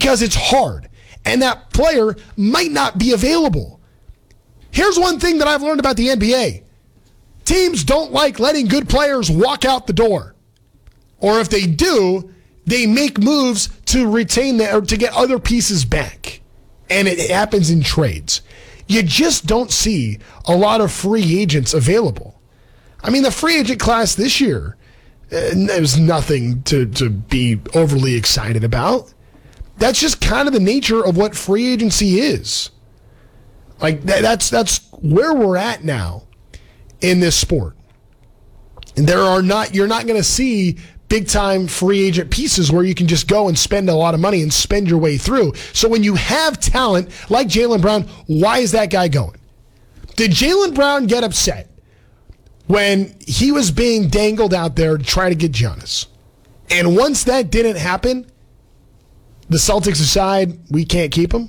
because it's hard, and that player might not be available. Here's one thing that I've learned about the NBA. Teams don't like letting good players walk out the door. Or if they do, they make moves to retain or to get other pieces back. And it happens in trades. You just don't see a lot of free agents available. I mean, the free agent class this year, there's nothing to be overly excited about. That's just kind of the nature of what free agency is. Like, that's where we're at now in this sport. And you're not going to see big-time free agent pieces where you can just go and spend a lot of money and spend your way through. So when you have talent like Jaylen Brown, why is that guy going? Did Jaylen Brown get upset when he was being dangled out there to try to get Giannis? And once that didn't happen, the Celtics decide we can't keep him?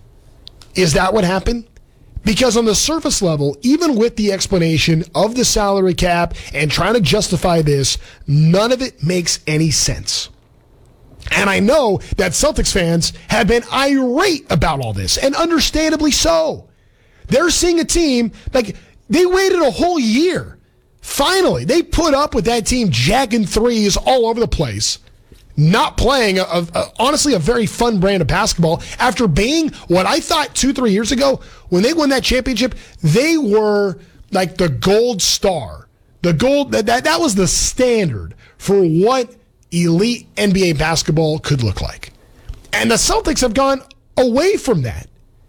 Is that what happened? Because on the surface level, even with the explanation of the salary cap and trying to justify this, none of it makes any sense. And I know that Celtics fans have been irate about all this, and understandably so. They're seeing a team, like, they waited a whole year. Finally, they put up with that team jacking threes all over the place, not playing, honestly, a very fun brand of basketball after being what I thought 2-3 years ago, when they won that championship, they were like the gold star. That was the standard for what elite NBA basketball could look like. And the Celtics have gone away from that.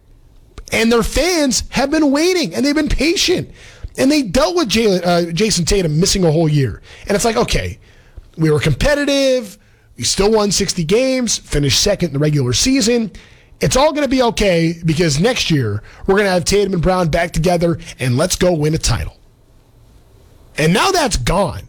And their fans have been waiting, and they've been patient. And they dealt with Jason Tatum missing a whole year. And it's like, okay, we were competitive. We still won 60 games, finished second in the regular season. It's all going to be okay because next year we're going to have Tatum and Brown back together, and let's go win a title. And now that's gone.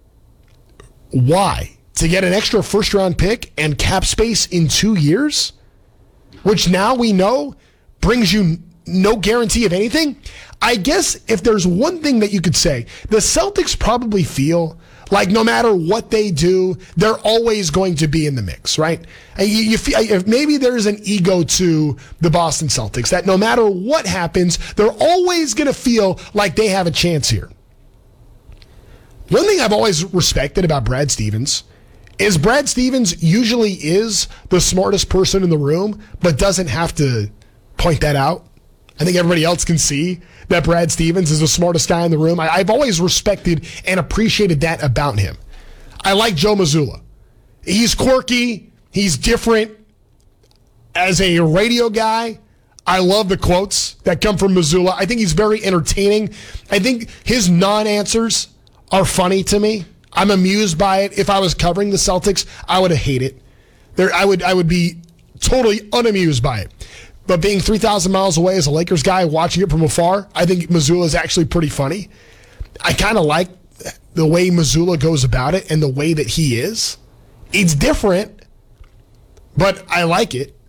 Why? To get an extra first-round pick and cap space in 2 years? Which now we know brings you no guarantee of anything? I guess if there's one thing that you could say, the Celtics probably feel like no matter what they do, they're always going to be in the mix, right? You feel, maybe there's an ego to the Boston Celtics that no matter what happens, they're always going to feel like they have a chance here. One thing I've always respected about Brad Stevens is Brad Stevens usually is the smartest person in the room, but doesn't have to point that out. I think everybody else can see that Brad Stevens is the smartest guy in the room. I've always respected and appreciated that about him. I like Joe Mazzulla. He's quirky. He's different. As a radio guy, I love the quotes that come from Mazzulla. I think he's very entertaining. I think his non-answers are funny to me. I'm amused by it. If I was covering the Celtics, I would hate it. I would be totally unamused by it. But being 3,000 miles away as a Lakers guy, watching it from afar, I think Mazzulla is actually pretty funny. I kind of like the way Mazzulla goes about it and the way that he is. It's different, but I like it.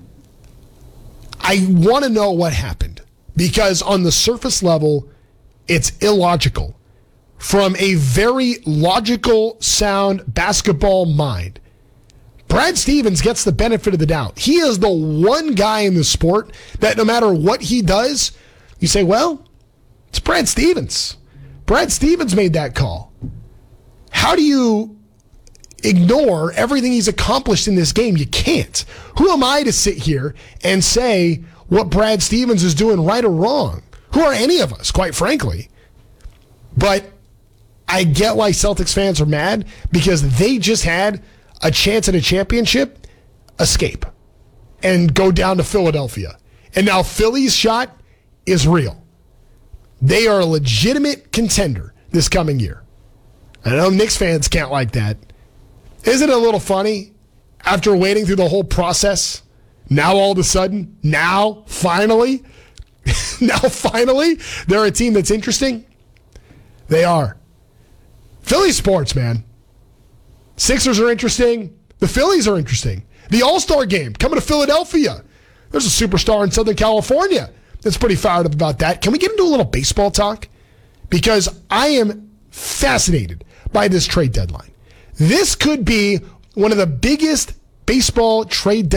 I want to know what happened because on the surface level, it's illogical. From a very logical, sound basketball mind, Brad Stevens gets the benefit of the doubt. He is the one guy in the sport that no matter what he does, you say, well, it's Brad Stevens. Brad Stevens made that call. How do you ignore everything he's accomplished in this game? You can't. Who am I to sit here and say what Brad Stevens is doing right or wrong? Who are any of us, quite frankly? But I get why Celtics fans are mad because they just had a chance at a championship, escape, and go down to Philadelphia. And now Philly's shot is real. They are a legitimate contender this coming year. I know Knicks fans can't like that. Isn't it a little funny? After waiting through the whole process, now all of a sudden, finally, they're a team that's interesting? They are. Philly sports, man. Sixers are interesting. The Phillies are interesting. The All-Star game coming to Philadelphia. There's a superstar in Southern California that's pretty fired up about that. Can we get into a little baseball talk? Because I am fascinated by this trade deadline. This could be one of the biggest baseball trade